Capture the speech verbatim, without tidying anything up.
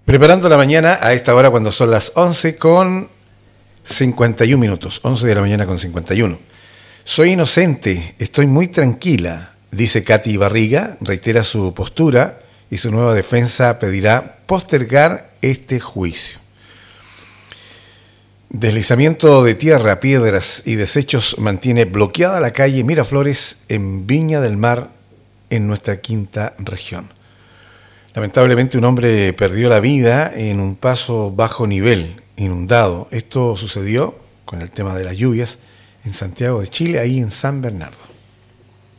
Preparando la mañana a esta hora cuando son las once con cincuenta y un minutos, once de la mañana con cincuenta y uno. Soy inocente, estoy muy tranquila, dice Katy Barriga, reitera su postura y su nueva defensa pedirá postergar este juicio. Deslizamiento de tierra, piedras y desechos mantiene bloqueada la calle Miraflores en Viña del Mar, en nuestra quinta región. Lamentablemente un hombre perdió la vida en un paso bajo nivel, inundado. Esto sucedió con el tema de las lluvias en Santiago de Chile, ahí en San Bernardo.